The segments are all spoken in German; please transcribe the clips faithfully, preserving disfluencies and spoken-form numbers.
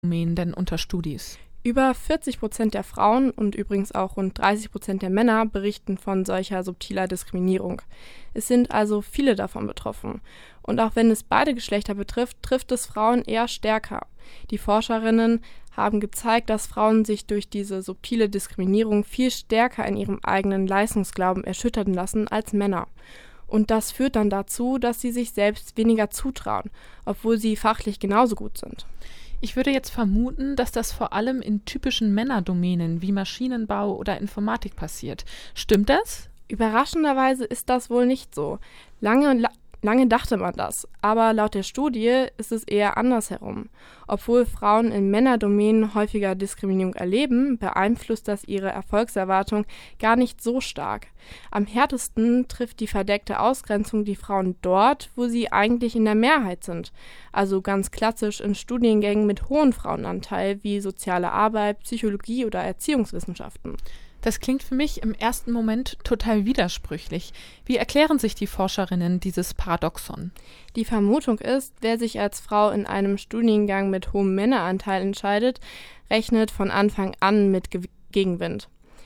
Phänomen denn unter Studis? Über vierzig Prozent der Frauen und übrigens auch rund dreißig Prozent der Männer berichten von solcher subtiler Diskriminierung. Es sind also viele davon betroffen. Und auch wenn es beide Geschlechter betrifft, trifft es Frauen eher stärker. Die Forscherinnen haben gezeigt, dass Frauen sich durch diese subtile Diskriminierung viel stärker in ihrem eigenen Leistungsglauben erschüttern lassen als Männer. Und das führt dann dazu, dass sie sich selbst weniger zutrauen, obwohl sie fachlich genauso gut sind. Ich würde jetzt vermuten, dass das vor allem in typischen Männerdomänen wie Maschinenbau oder Informatik passiert. Stimmt das? Überraschenderweise ist das wohl nicht so. Lange, la- lange dachte man das, aber laut der Studie ist es eher andersherum. Obwohl Frauen in Männerdomänen häufiger Diskriminierung erleben, beeinflusst das ihre Erfolgserwartung gar nicht so stark. Am härtesten trifft die verdeckte Ausgrenzung die Frauen dort, wo sie eigentlich in der Mehrheit sind. Also ganz klassisch in Studiengängen mit hohem Frauenanteil wie soziale Arbeit, Psychologie oder Erziehungswissenschaften. Das klingt für mich im ersten Moment total widersprüchlich. Wie erklären sich die Forscherinnen dieses Paradoxon? Die Vermutung ist, wer sich als Frau in einem Studiengang mit hohem Männeranteil entscheidet, rechnet von Anfang an mit Ge- Gegenwind.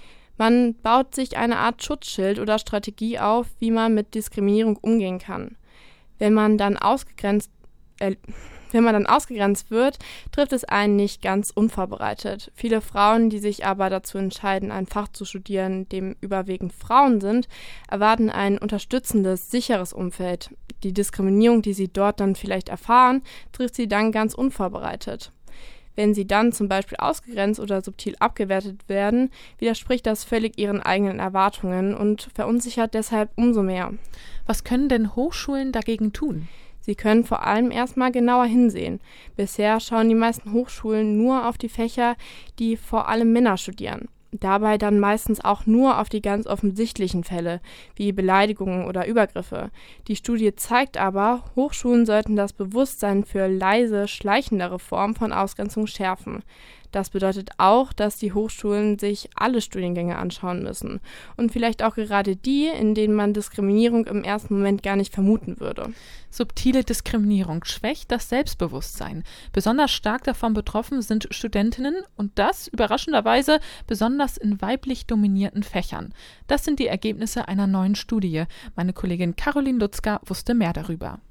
Man baut sich eine Art Schutzschild oder Strategie auf, wie man mit Diskriminierung umgehen kann. Wenn man dann ausgegrenzt äh, Wenn man dann ausgegrenzt wird, trifft es einen nicht ganz unvorbereitet. Viele Frauen, die sich aber dazu entscheiden, ein Fach zu studieren, dem überwiegend Frauen sind, erwarten ein unterstützendes, sicheres Umfeld. Die Diskriminierung, die sie dort dann vielleicht erfahren, trifft sie dann ganz unvorbereitet. Wenn sie dann zum Beispiel ausgegrenzt oder subtil abgewertet werden, widerspricht das völlig ihren eigenen Erwartungen und verunsichert deshalb umso mehr. Was können denn Hochschulen dagegen tun? Sie können vor allem erstmal genauer hinsehen. Bisher schauen die meisten Hochschulen nur auf die Fächer, die vor allem Männer studieren. Dabei dann meistens auch nur auf die ganz offensichtlichen Fälle, wie Beleidigungen oder Übergriffe. Die Studie zeigt aber, Hochschulen sollten das Bewusstsein für leise, schleichendere Formen von Ausgrenzung schärfen. Das bedeutet auch, dass die Hochschulen sich alle Studiengänge anschauen müssen und vielleicht auch gerade die, in denen man Diskriminierung im ersten Moment gar nicht vermuten würde. Subtile Diskriminierung schwächt das Selbstbewusstsein. Besonders stark davon betroffen sind Studentinnen und das überraschenderweise besonders in weiblich dominierten Fächern. Das sind die Ergebnisse einer neuen Studie. Meine Kollegin Caroline Lutzka wusste mehr darüber.